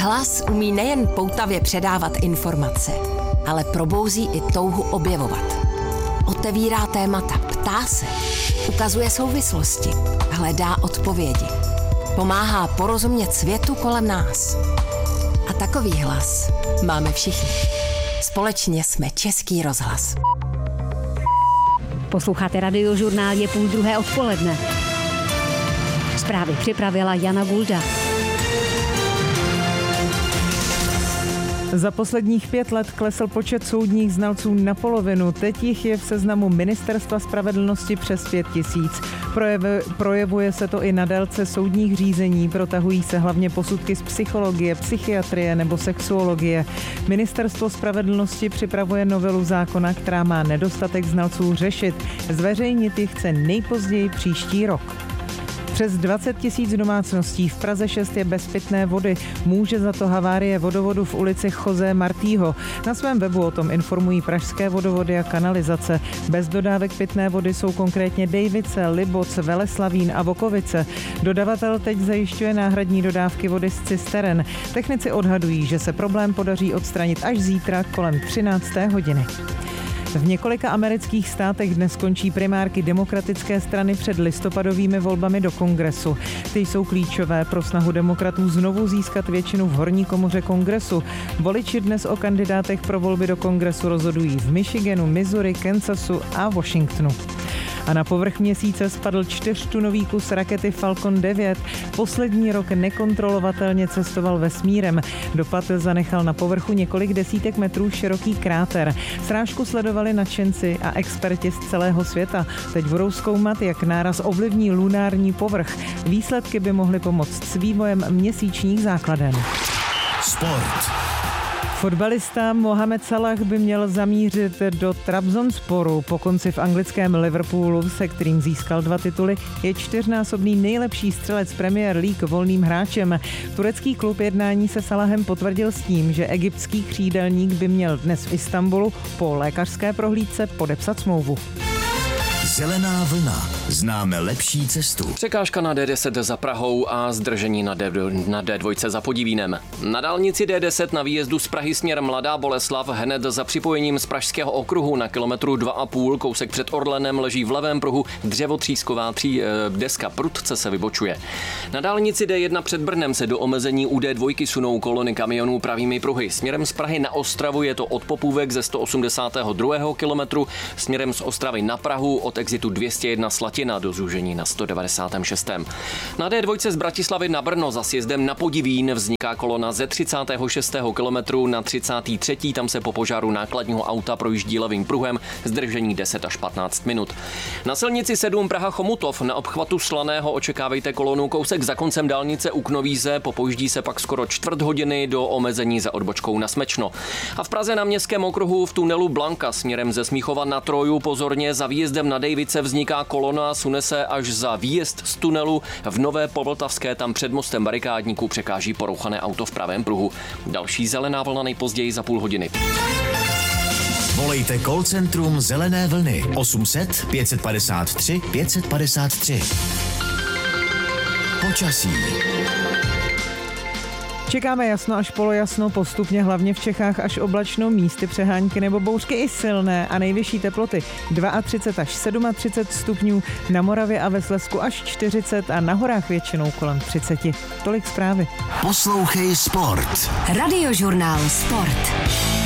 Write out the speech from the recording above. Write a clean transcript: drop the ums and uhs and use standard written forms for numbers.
Hlas umí nejen poutavě předávat informace, ale probouzí i touhu objevovat. Otevírá témata, ptá se, ukazuje souvislosti, hledá odpovědi. Pomáhá porozumět světu kolem nás. A takový hlas máme všichni. Společně jsme Český rozhlas. Posloucháte Radiožurnál, je 12:30 odpoledne. Zprávy připravila Jana Gulda. Za posledních 5 let klesl počet soudních znalců na polovinu. Teď jich je v seznamu Ministerstva spravedlnosti přes 5 000. Projevuje se to i na délce soudních řízení. Protahují se hlavně posudky z psychologie, psychiatrie nebo sexuologie. Ministerstvo spravedlnosti připravuje novelu zákona, která má nedostatek znalců řešit. Zveřejnit ji chce nejpozději příští rok. Přes 20 000 domácností v Praze 6 je bez pitné vody. Může za to havárie vodovodu v ulici José Martího. Na svém webu o tom informují pražské vodovody a kanalizace. Bez dodávek pitné vody jsou konkrétně Dejvice, Liboc, Veleslavín a Vokovice. Dodavatel teď zajišťuje náhradní dodávky vody z cisteren. Technici odhadují, že se problém podaří odstranit až zítra kolem 13. hodiny. V několika amerických státech dnes končí primárky Demokratické strany před listopadovými volbami do Kongresu. Ty jsou klíčové pro snahu demokratů znovu získat většinu v horní komoře Kongresu. Voliči dnes o kandidátech pro volby do Kongresu rozhodují v Michiganu, Missouri, Kansasu a Washingtonu. A na povrch Měsíce spadl 4tunový kus rakety Falcon 9. Poslední rok nekontrolovatelně cestoval vesmírem. Dopad zanechal na povrchu několik desítek metrů široký kráter. Srážku sledovali nadšenci a experti z celého světa. Teď budou zkoumat, jak náraz ovlivní lunární povrch. Výsledky by mohly pomoct s vývojem měsíčních základen. Sport. Fotbalista Mohamed Salah by měl zamířit do Trabzonsporu. Po konci v anglickém Liverpoolu, se kterým získal 2 tituly, je 4násobný nejlepší střelec Premier League volným hráčem. Turecký klub jednání se Salahem potvrdil s tím, že egyptský křídelník by měl dnes v Istanbulu po lékařské prohlídce podepsat smlouvu. Zelená vlna. Známe lepší cestu. Překážka na D10 za Prahou a zdržení na D2 za Podivínem. Na dálnici D10 na výjezdu z Prahy směr Mladá Boleslav hned za připojením z Pražského okruhu na kilometru 2,5 kousek před Orlenem leží v levém pruhu dřevotřísková deska, prudce se vybočuje. Na dálnici D1 před Brnem se do omezení u D2 sunou kolony kamionů pravými pruhy. Směrem z Prahy na Ostravu je to od Popůvek ze 182. kilometru, směrem z Ostravy na Prahu od exitu 201 Slatina do zúžení na 196. Na D2 z Bratislavy na Brno za sjezdem na Podivín vzniká kolona ze 36. kilometru na 33. Tam se po požáru nákladního auta projíždí levým pruhem, zdržení 10 až 15 minut. Na silnici 7 Praha Chomutov na obchvatu Slaného očekávejte kolonu kousek za koncem dálnice u Knovíze, popojíždí se pak skoro čtvrt hodiny do omezení za odbočkou na Smečno. A v Praze na Městském okruhu v tunelu Blanka směrem ze Smíchova na Troju pozorně za výjezdem na Dejvice vzniká kolona, sune se až za výjezd z tunelu. V Nové Povltavské tam před mostem barikádníků překáží porouchané auto v pravém pruhu. Další zelená vlna nejpozději za půl hodiny. Volejte call centrum Zelené vlny 800 553 553. Počasí. Čekáme jasno až polojasno, postupně hlavně v Čechách až oblačno, místy přehánky nebo bouřky i silné a nejvyšší teploty 32 až 37 stupňů, na Moravě a ve Slezsku až 40 a na horách většinou kolem 30. Tolik zprávy. Poslouchej Sport. Radiožurnál Sport.